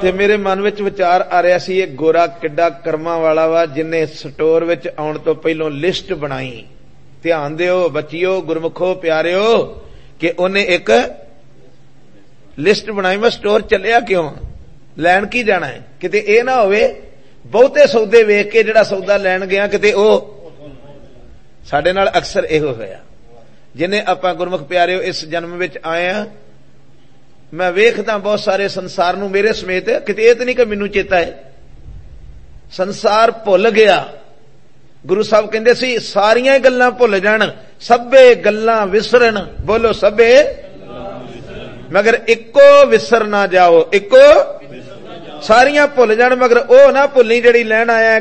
ਤੇ ਮੇਰੇ ਮਨ ਵਿੱਚ ਵਿਚਾਰ ਆ ਰਿਹਾ ਸੀ, ਇਹ ਗੋਰਾ ਕਿੱਡਾ ਕਰਮਾਂ ਵਾਲਾ ਵਾ ਜਿਨੇ ਸਟੋਰ ਵਿੱਚ ਆਉਣ ਤੋਂ ਪਹਿਲੋਂ ਲਿਸਟ ਬਣਾਈ। ਧਿਆਨ ਦਿਓ ਬੱਚਿਓ, ਗੁਰਮੁਖੋ ਪਿਆਰਿਓ, ਕਿ ਉਹਨੇ ਇੱਕ ਲਿਸਟ ਬਣਾਈ। ਮੈਂ ਸਟੋਰ ਚੱਲਿਆ ਕਿਉਂ, ਲੈਣ ਕੀ ਜਾਣਾ ਹੈ। ਕਿਤੇ ਇਹ ਨਾ ਹੋਵੇ ਬਹੁਤੇ ਸੌਦੇ ਵੇਖ ਕੇ ਜਿਹੜਾ ਸੌਦਾ ਲੈਣ ਗਿਆ ਕਿਤੇ ਉਹ। ਸਾਡੇ ਨਾਲ ਅਕਸਰ ਇਹੋ ਹੋਇਆ। ਜਿਨੇ ਆਪਾਂ ਗੁਰਮੁਖ ਪਿਆਰਿਓ ਇਸ ਜਨਮ ਵਿੱਚ ਆਏ ਆ, ਮੈਂ ਵੇਖਦਾ ਬਹੁਤ ਸਾਰੇ ਸੰਸਾਰ ਨੂੰ, ਮੇਰੇ ਸਮੇਤ, ਕਿਤੇ ਇਹ ਤਾਂ ਨਹੀਂ ਕਿ ਮੈਨੂੰ ਚੇਤਾ ਹੈ, ਸੰਸਾਰ ਭੁੱਲ ਗਿਆ। ਗੁਰੂ ਸਾਹਿਬ ਕਹਿੰਦੇ ਸੀ ਸਾਰੀਆਂ ਗੱਲਾਂ ਭੁੱਲ ਜਾਣ, ਸਭੇ ਗੱਲਾਂ ਵਿਸਰਨ। ਬੋਲੋ ਸਭੇ, ਮਗਰ ਇੱਕੋ ਵਿਸਰ ਨਾ ਜਾਓ। ਇੱਕੋ, ਸਾਰੀਆਂ ਭੁੱਲ ਜਾਣ ਮਗਰ ਉਹ ਨਾ ਭੁੱਲੀ ਜਿਹੜੀ ਲੈਣ ਆਇਆ